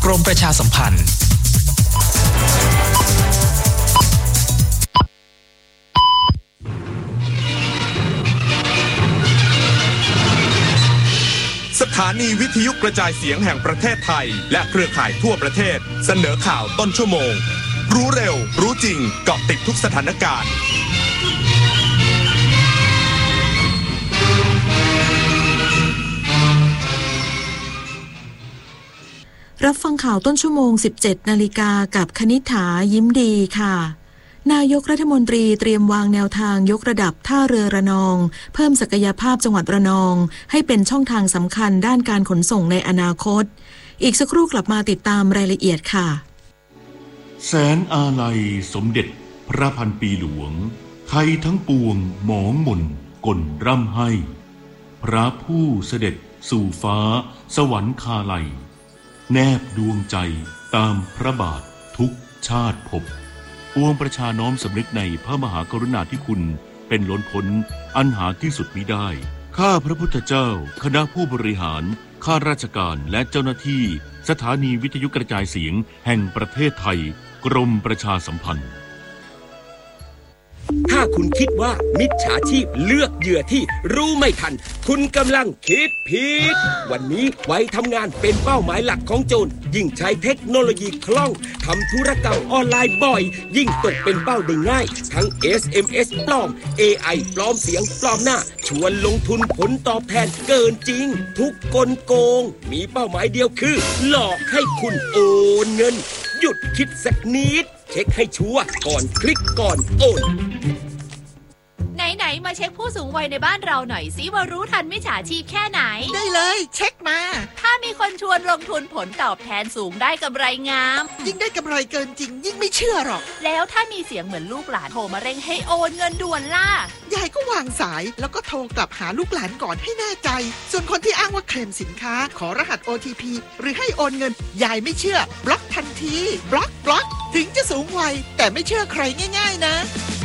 กรมประชาสัมพันธ์สถานีวิทยุกระจายเสียงแห่งประเทศไทยและเครือข่ายทั่วประเทศเสนอข่าวต้นชั่วโมงรู้เร็วรู้จริงเกาะติดทุกสถานการณ์รับฟังข่าวต้นชั่วโมง 17 นาฬิกากับคณิษฐายิ้มดีค่ะนายกรัฐมนตรีเตรียมวางแนวทางยกระดับท่าเรือระนองเพิ่มศักยภาพจังหวัดระนองให้เป็นช่องทางสำคัญด้านการขนส่งในอนาคตอีกสักครู่กลับมาติดตามรายละเอียดค่ะแสนอาลัยสมเด็จพระพันปีหลวงไทยทั้งปวงหมองหม่นก่นร่ำให้พระผู้เสด็จสู่ฟ้าสวรรคาลัยแนบดวงใจตามพระบาททุกชาติภพปวงประชาน้อมสำนึกในพระมหากรุณาธิคุณเป็นล้นพ้นอันหาที่สุดมิได้ข้าพระพุทธเจ้าคณะผู้บริหารข้าราชการและเจ้าหน้าที่สถานีวิทยุกระจายเสียงแห่งประเทศไทยกรมประชาสัมพันธ์ถ้าคุณคิดว่ามิจฉาชีพเลือกเหยื่อที่รู้ไม่ทันคุณกำลังคิดผิดวันนี้วัยทำงานเป็นเป้าหมายหลักของโจรยิ่งใช้เทคโนโลยีคล่องทำธุรกรรมออนไลน์บ่อยยิ่งตกเป็นเป้าได้ง่ายทั้ง SMS ปลอม AI ปลอมเสียงปลอมหน้าชวนลงทุนผลตอบแทนเกินจริงทุกกลโกงมีเป้าหมายเดียวคือหลอกให้คุณโอนเงินหยุดคิดสักนิดเช็คให้ชัวร์ก่อนคลิกก่อนโอนไหนมาเช็คผู้สูงวัยในบ้านเราหน่อยสิว่ารู้ทันมิจฉาชีพแค่ไหนได้เลยเช็คมาถ้ามีคนชวนลงทุนผลตอบแทนสูงได้กำไรงามยิ่งได้กำไรเกินจริงยิ่งไม่เชื่อหรอกแล้วถ้ามีเสียงเหมือนลูกหลานโทรมาเร่งให้โอนเงินด่วนล่ะยายก็วางสายแล้วก็โทรกลับหาลูกหลานก่อนให้แน่ใจส่วนคนที่อ้างว่าเคลมสินค้าขอรหัส OTP หรือให้โอนเงินยายไม่เชื่อบล็อกทันทีบล็อกถึงจะสูงวัยแต่ไม่เชื่อใครง่ายๆนะ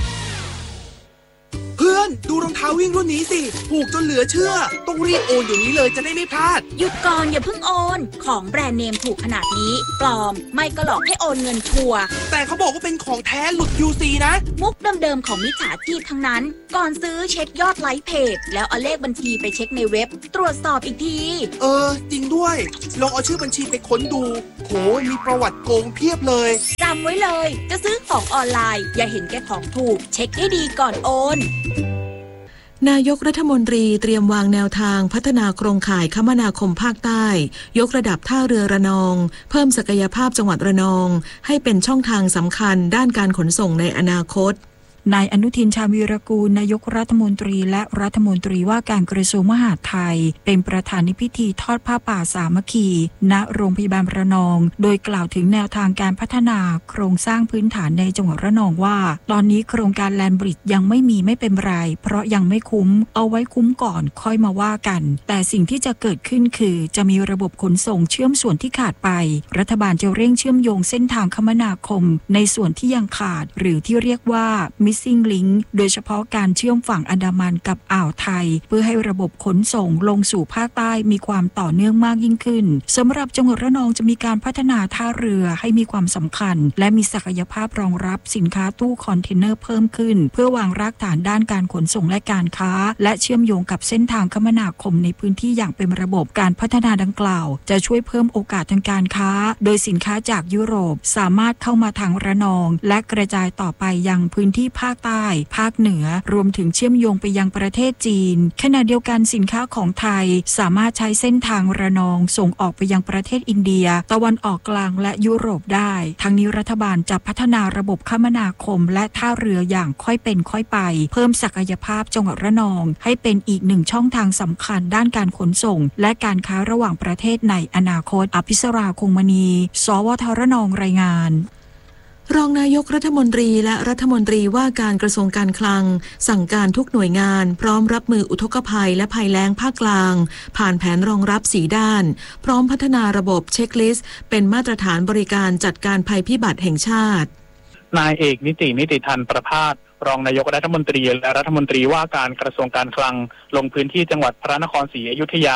เพื่อนดูรองเท้าวิ่งรุ่นนี้สิถูกจนเหลือเชื่อต้องรีบโอนเดี๋ยวนี้เลยจะได้ไม่พลาดหยุดก่อนอย่าเพิ่งโอนของแบรนด์เนมถูกขนาดนี้ปลอมไม่ก็หลอกให้โอนเงินชัวร์แต่เขาบอกว่าเป็นของแท้หลุด UC นะมุกเดิมๆของมิจฉาชีพทั้งนั้นก่อนซื้อเช็คยอดไลค์เพจแล้วเอาเลขบัญชีไปเช็คในเว็บตรวจสอบอีกทีจริงด้วยลองเอาชื่อบัญชีไปค้นดูโหมีประวัติโกงเพียบเลยจำไว้เลยจะซื้อของออนไลน์อย่าเห็นแก่ของถูกเช็คให้ดีก่อนโอนนายกรัฐมนตรีเตรียมวางแนวทางพัฒนาโครงข่ายคมนาคมภาคใต้ยกระดับท่าเรือระนองเพิ่มศักยภาพจังหวัดระนองให้เป็นช่องทางสำคัญด้านการขนส่งในอนาคตนายอนุทินชาญวีรกูลนายกรัฐมนตรีและรัฐมนตรีว่าการกระทรวงมหาดไทยเป็นประธานในพิธีทอดผ้าป่าสามัคคีณโรงพยาบาลระนองโดยกล่าวถึงแนวทางการพัฒนาโครงสร้างพื้นฐานในจังหวัดระนองว่าตอนนี้โครงการแลนด์บริดจ์ยังไม่มีไม่เป็นไรเพราะยังไม่คุ้มเอาไว้คุ้มก่อนค่อยมาว่ากันแต่สิ่งที่จะเกิดขึ้นคือจะมีระบบขนส่งเชื่อมส่วนที่ขาดไปรัฐบาลจะเร่งเชื่อมโยงเส้นทางคมนาคมในส่วนที่ยังขาดหรือที่เรียกว่าMissing Link โดยเฉพาะการเชื่อมฝั่งอันดามันกับอ่าวไทยเพื่อให้ระบบขนส่งลงสู่ภาคใต้มีความต่อเนื่องมากยิ่งขึ้นสำหรับจังหวัดระนองจะมีการพัฒนาท่าเรือให้มีความสำคัญและมีศักยภาพรองรับสินค้าตู้คอนเทนเนอร์เพิ่มขึ้นเพื่อวางรากฐานด้านการขนส่งและการค้าและเชื่อมโยงกับเส้นทางคมนาคมในพื้นที่อย่างเป็นระบบการพัฒนาดังกล่าวจะช่วยเพิ่มโอกาสทางการค้าโดยสินค้าจากยุโรปสามารถเข้ามาทางระนองและกระจายต่อไปยังพื้นที่ภาคใต้ภาคเหนือรวมถึงเชื่อมโยงไปยังประเทศจีนขณะเดียวกันสินค้าของไทยสามารถใช้เส้นทางระนองส่งออกไปยังประเทศอินเดียตะวันออกกลางและยุโรปได้ทั้งนี้รัฐบาลจะพัฒนาระบบคมนาคมและท่าเรืออย่างค่อยเป็นค่อยไปเพิ่มศักยภาพจังหวัดระนองให้เป็นอีกหนึ่งช่องทางสำคัญด้านการขนส่งและการค้าระหว่างประเทศในอนาคตอภิสราคงมณีสวทระนองรายงานรองนายกรัฐมนตรีและรัฐมนตรีว่าการกระทรวงการคลังสั่งการทุกหน่วยงานพร้อมรับมืออุทกภัยและภัยแล้งภาคกลางผ่านแผนรองรับ4ด้านพร้อมพัฒนาระบบเช็คลิสต์เป็นมาตรฐานบริการจัดการภัยพิบัติแห่งชาตินายเอกนิติธันประภาสรองนายกรัฐมนตรีและรัฐมนตรีว่าการกระทรวงการคลังลงพื้นที่จังหวัดพระนครศรีอยุธยา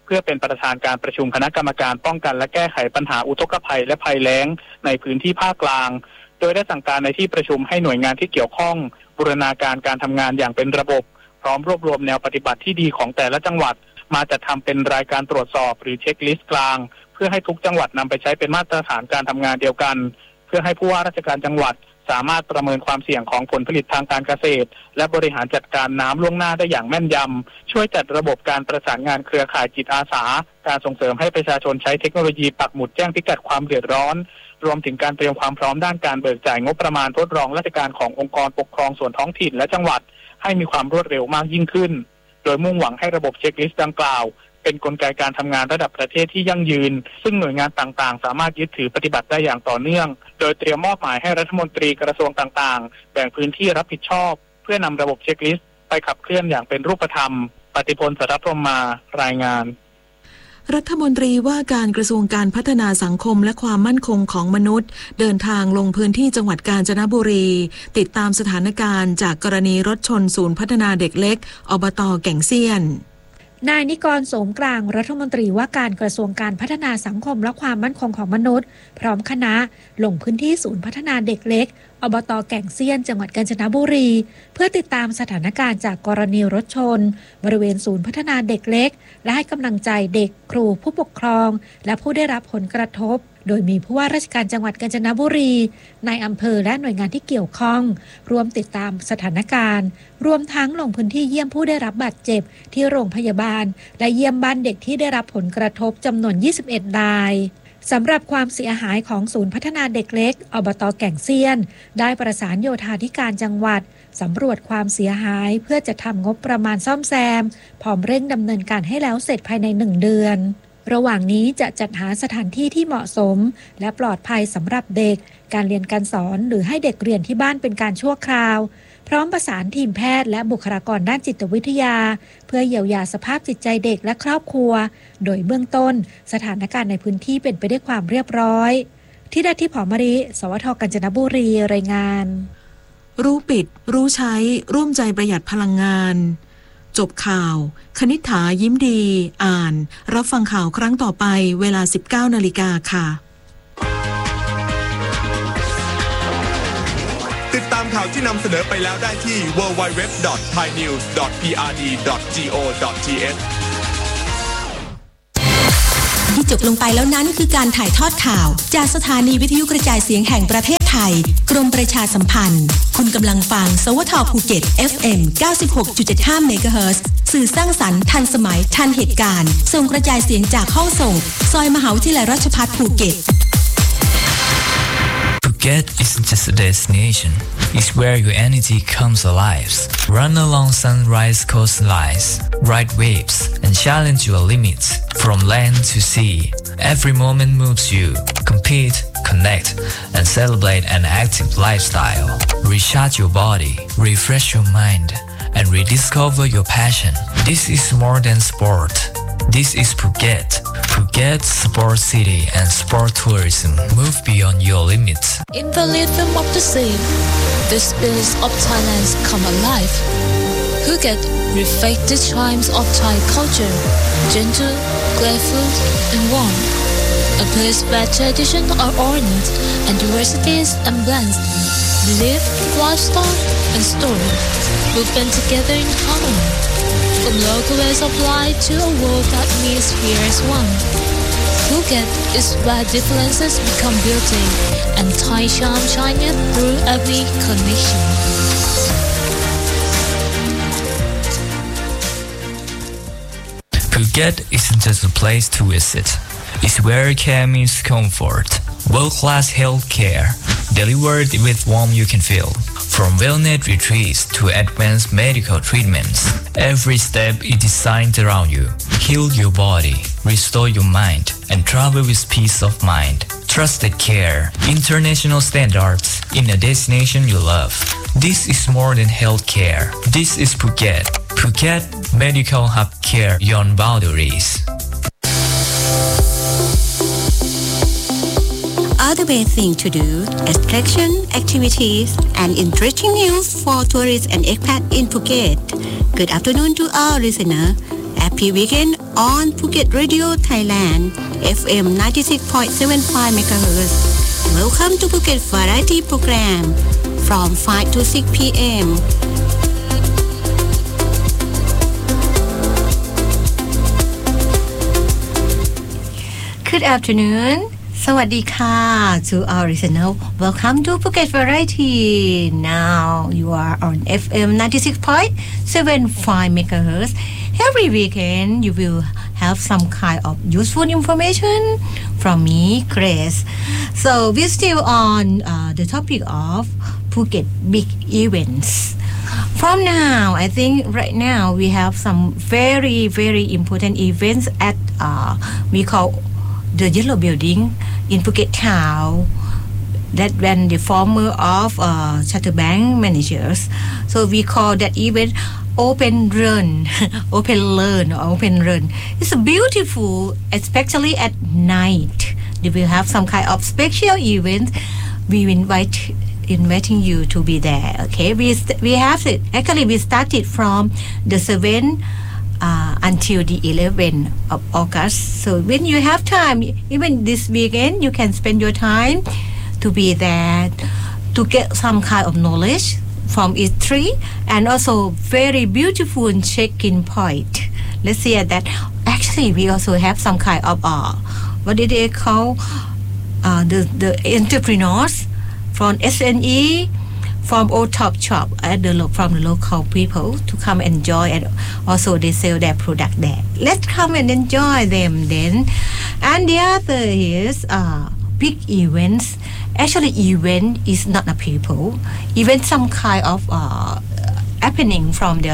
พื่อเป็นประธานการประชุมคณะกรรมการป้องกันและแก้ไขปัญหาอุทกภัยและภัยแล้งในพื้นที่ภาคกลางโดยได้สั่งการในที่ประชุมให้หน่วยงานที่เกี่ยวข้องบูรณาการการทำงานอย่างเป็นระบบพร้อมรวบรวมแนวปฏิบัติที่ดีของแต่ละจังหวัดมาจัดทำเป็นรายการตรวจสอบหรือเช็คลิสต์กลางเพื่อให้ทุกจังหวัดนำไปใช้เป็นมาตรฐานการทำงานเดียวกันเพื่อให้ผู้ว่าราชการจังหวัดสามารถประเมินความเสี่ยงของผลผลิตทางการเกษตรและบริหารจัดการน้ำล่วงหน้าได้อย่างแม่นยำช่วยจัดระบบการประสานงานเครือข่ายจิตอาสาการส่งเสริมให้ประชาชนใช้เทคโนโลยีปักหมุดแจ้งพิกัดความเดือดร้อนรวมถึงการเตรียมความพร้อมด้านการเบิกจ่ายงบประมาณทดลองราชการขององค์กรปกครองส่วนท้องถิ่นและจังหวัดให้มีความรวดเร็วมากยิ่งขึ้นโดยมุ่งหวังให้ระบบเช็คลิสต์ดังกล่าวเป็นกลไกการทำงานระดับประเทศที่ยั่งยืนซึ่งหน่วยงานต่างๆสามารถยึดถือปฏิบัติได้อย่างต่อเนื่องโดยเตรียมมอบหมายให้รัฐมนตรีกระทรวงต่างๆแบ่งพื้นที่รับผิดชอบเพื่อนำระบบเช็คลิสต์ไปขับเคลื่อนอย่างเป็นรูปธรรมปฏิพล สรพรหมารายงานรัฐมนตรีว่าการกระทรวงการพัฒนาสังคมและความมั่นคงของมนุษย์เดินทางลงพื้นที่จังหวัดกาญจนบุรีติดตามสถานการณ์จากกรณีรถชนศูนย์พัฒนาเด็กเล็กอบต.แก่งเซียนนายนิกร โสมกลางรัฐมนตรีว่าการกระทรวงการพัฒนาสังคมและความมั่นคงของมนุษย์พร้อมคณะลงพื้นที่ศูนย์พัฒนาเด็กเล็กอบต.แก่งเซียนจังหวัดกาญจนบุรีเพื่อติดตามสถานการณ์จากกรณีรถชนบริเวณศูนย์พัฒนาเด็กเล็กและให้กำลังใจเด็กครูผู้ปกครองและผู้ได้รับผลกระทบโดยมีผู้ว่าราชการจังหวัดกาญจนบุรีนายอำเภอและหน่วยงานที่เกี่ยวข้องรวมติดตามสถานการณ์รวมทั้งลงพื้นที่เยี่ยมผู้ได้รับบาดเจ็บที่โรงพยาบาลและเยี่ยมบ้านเด็กที่ได้รับผลกระทบจำนวน21รายสำหรับความเสียหายของศูนย์พัฒนาเด็กเล็กอบต.แก่งเซียนได้ประสานโยธาธิการจังหวัดสำรวจความเสียหายเพื่อจะทำงบประมาณซ่อมแซมพร้อมเร่งดำเนินการให้แล้วเสร็จภายใน1 เดือนระหว่างนี้จะจัดหาสถานที่ที่เหมาะสมและปลอดภัยสำหรับเด็กการเรียนการสอนหรือให้เด็กเรียนที่บ้านเป็นการชั่วคราวพร้อมประสานทีมแพทย์และบุคลากรด้านจิตวิทยาเพื่อเยียวยาสภาพจิตใจเด็กและครอบครัวโดยเบื้องต้นสถานการณ์ในพื้นที่เป็นไปด้วยความเรียบร้อยที่ได้ที่ผอมริสวท.กาญจนบุรีรายงานรู้ปิดรู้ใช้ร่วมใจประหยัดพลังงานจบข่าวคณิษฐายิ้มดีอ่านรับฟังข่าวครั้งต่อไปเวลา 19:00 น.ค่ะติดตามข่าวที่นำเสนอไปแล้วได้ที่ www.thainews.prd.go.th ที่จบลงไปแล้วนั้นคือการถ่ายทอดข่าวจากสถานีวิทยุกระจายเสียงแห่งประเทศไทยกรมประชาสัมพันธ์คุณกำลังฟังสวท.ภูเก็ต FM 96.75 เมกะเฮิรตซ์สื่อสร้างสรรค์ทันสมัยทันเหตุการณ์ส่งกระจายเสียงจากห้องส่งซอยมหาวิทยาลัยราชภัฏภูเก็ต Phuket isn't just a destination, it's where your energy comes alive. Run along sunrise coastlines, ride waves, and challenge your limits from land to sea. Every moment moves you. Compete, connect, and celebrate an active lifestyle. Recharge your body, refresh your mind, and rediscover your passion. This is more than sport.This is Phuket. Phuket Sport City and Sport Tourism. Move beyond your limits. In the rhythm of the sea, the spirits of Thailand come alive. Phuket reflects the charms of Thai culture, gentle, playful, and warm. A place where traditions are honored and diversity is embraced. Belief, lifestyle, and story will blend together in harmony.From local ways of life to a world that meets here as one. Phuket is where differences become beauty and Thai charm shines through every connection. Phuket isn't just a place to visit. It's where care meets comfort. World-class healthcare delivered with warmth you can feel.From wellness retreats to advanced medical treatments, every step is designed around you. Heal your body, restore your mind, and travel with peace of mind. Trusted care, international standards in a destination you love. This is more than healthcare. This is Phuket. Phuket Medical Hub Care Beyond Boundaries.Other best thing to do, attraction, activities, and interesting news for tourists and expats in Phuket. Good afternoon to our listener. Happy weekend on Phuket Radio Thailand FM 96.75 MHz. Welcome to Phuket Variety Program from 5 to 6 p.m. Good afternoon. สวัสดีค่ะ to our listener. Welcome to Phuket Variety. Now you are on FM 96.75 MHz. Every weekend you will have some kind of useful information from me, Grace. So we're still on the topic of Phuket big events. From now, I think right now we have some very, very important events at we call the Yellow Building in Phuket Town. That when the former of Chatterbank managers. So we call that event Open Run, Open Learn or Open Run. It's beautiful, especially at night. They will have some kind of special event. We inviting you to be there. Okay, we have it. Actually, we started from the 7th until the 11th of August. So when you have time, even this weekend, you can spend your time to be there to get some kind of knowledge from each tree, and also very beautiful check-in point. Let's see at that. Actually, we also have some kind of what did they call the entrepreneurs from SNE, from old top shop from the local people to come enjoy, and also they sell their product there. Let's come and enjoy them then. And the other is big events. Actually, event is not a people. Event some kind of happening from the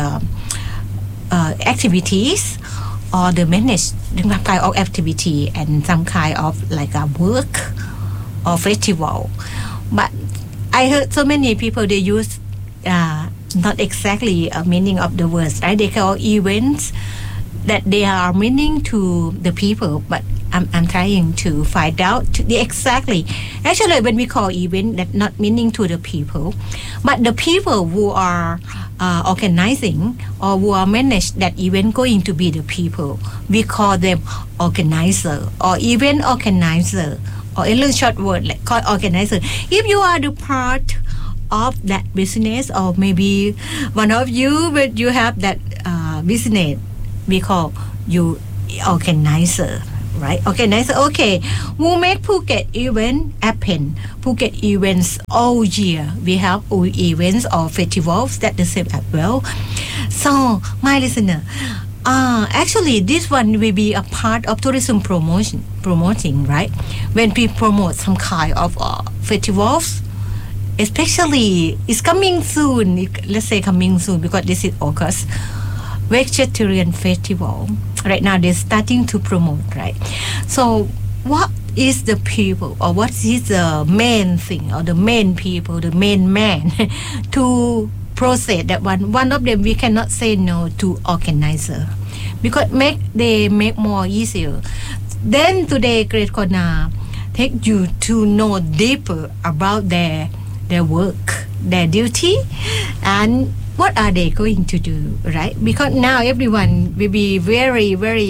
activities or the manage some kind of activity and some kind of like a work or festival. But I heard so many people they use not exactly a meaning of the words, right? They call events that they are meaning to the people, but I'm trying to find out the exactly. Actually, when we call event, that not meaning to the people, but the people who are organizing or who are manage that event going to be the people. We call them organizer or event organizer, or in a short word like called organizer. If you are the part of that business, or maybe one of you, but you have that business, we call you organizer, right? Organizer. Okay, who make Phuket event happen? Phuket events all year. We have all events or festivals that the same as well. So my listener, actually this one will be a part of tourism promoting, right? When we promote some kind of festivals, especially it's coming soon. Let's say coming soon because this is August. Vegetarian festival. Right now they're starting to promote, right? So what is the people, or what is the main thing, or the main people, the main man to process that one? One of them we cannot say no to organizer because they make more easier. Then today Great Corner take you to know deeper about their work, their duty, and what are they going to do, right? Because now everyone will be very, very,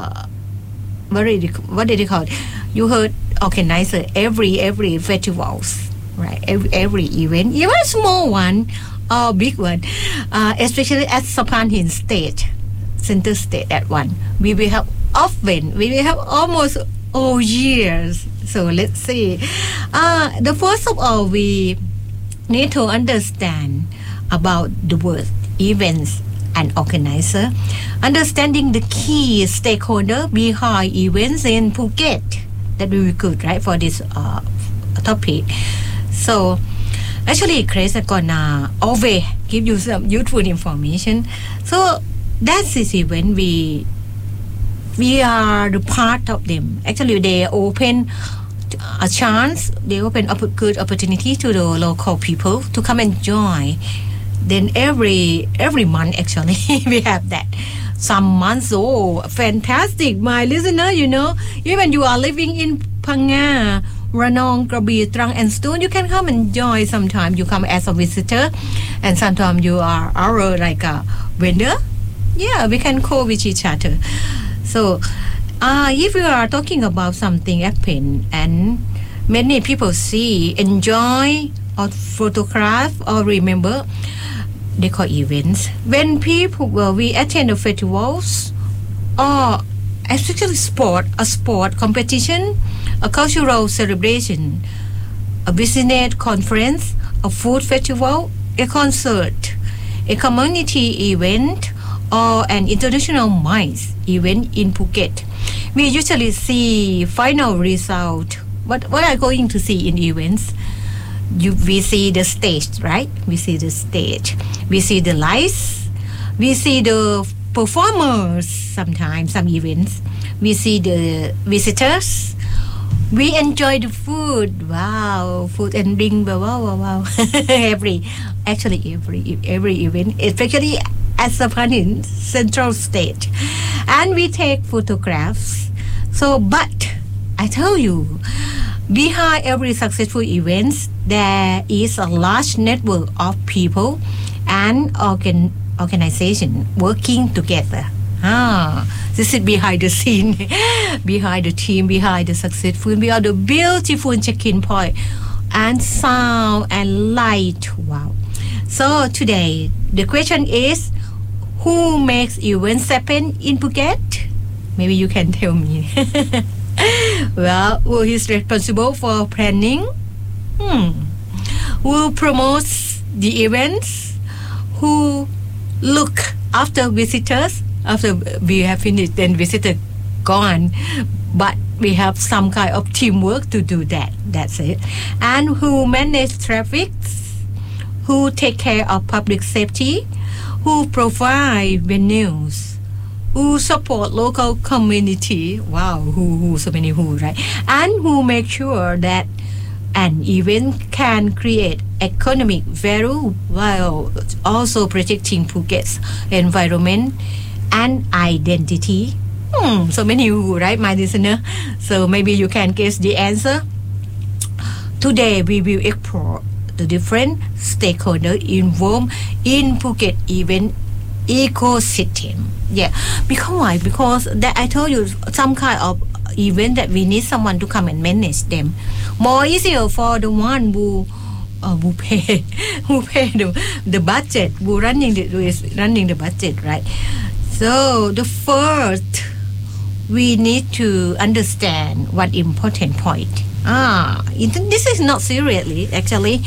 what did they call it? You heard organizer every festivals, right? Every event, even small one or big one, especially at Sapan Hill State, Center State, that one. We will have almost all years. So let's see. The first of all, we need to understand about the word events and organizer, understanding the key stakeholder behind events in Phuket. That will be good, right, for this topic. So actually Chris is gonna always give you some useful information. So that's this event we are the part of them. Actually they open a chance, they open up a good opportunity to the local people to come and join. Then every month actually we have that. Some months, fantastic, my listener, even you are living in Phang Nga, Ranong, Krabi, Trang and Stone, you can come and join sometime. You come as a visitor, and sometimes you are our like a vendor. Yeah, we can call with each other. So if we are talking about something happen and many people see, enjoy or photograph or remember, they call events. When we attend the festivals or especially a sport competition, a cultural celebration, a business conference, a food festival, a concert, a community event, or an international MICE event in Phuket. We usually see final result. What are you going to see in events? We see the stage, right? We see the stage. We see the lights. We see the performers sometimes, some events. We see the visitors. We enjoy the food. Wow, food and drink. Wow. every event, especially at Sapanin Central Stage. And we take photographs. So, but I tell you, behind every successful event, there is a large network of people and organization working together. This is behind the scene, behind the team, behind the successful, behind the beautiful check-in point, and sound and light. Wow. So today, the question is, who makes events happen in Phuket? Maybe you can tell me. Well, who is responsible for planning? Who promotes the events? Who look after visitors? After we have finished, then visitor gone. But we have some kind of teamwork to do that. That's it. And who manage traffic? Who take care of public safety? Who provide venues? Who support local community? Wow, who so many who, right? And who make sure that an event can create economic value while also protecting Phuket's environment and identity. So many who, right, my listener? So maybe you can guess the answer. Today we will explore the different stakeholders involved in Phuket event ecosystem. Yeah, because why? Because that I told you, some kind of event that we need someone to come and manage them. More easier for the one who pay the budget, who running the budget, right? So the first, we need to understand what important point. This is not seriously actually.